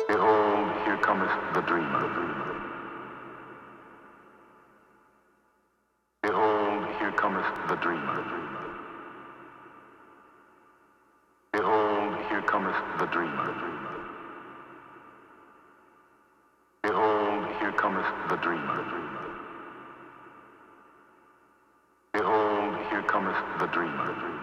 Behold, here cometh the dreamer. Behold, here cometh the dreamer. Behold, here cometh the dreamer. Behold, here cometh the dreamer. Behold, here cometh the dreamer.